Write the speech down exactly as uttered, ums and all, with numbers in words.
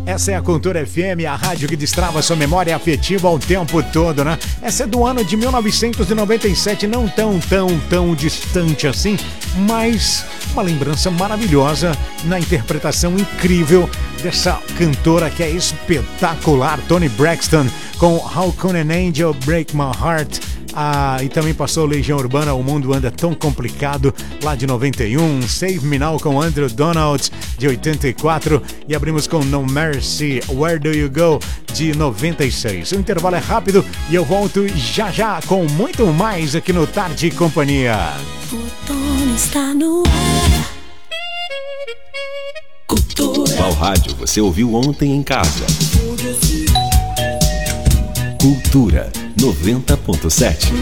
Essa é a Cultura F M, a rádio que destrava sua memória afetiva o tempo todo, né? Essa é do ano de mil novecentos e noventa e sete, não tão, tão, tão distante assim, mas uma lembrança maravilhosa na interpretação incrível dessa cantora que é espetacular, Toni Braxton, com How Can an Angel Break My Heart? Ah, e também passou Legião Urbana, O Mundo Anda Tão Complicado, lá de noventa e um, Save Me Now com Andrew Donald, de oitenta e quatro, e abrimos com No Mercy, Where Do You Go, de noventa e seis. O intervalo é rápido e eu volto já já com muito mais aqui no Tarde e Companhia. O dono está no ar. Cultura. Qual rádio você ouviu ontem em casa? Cultura noventa ponto sete.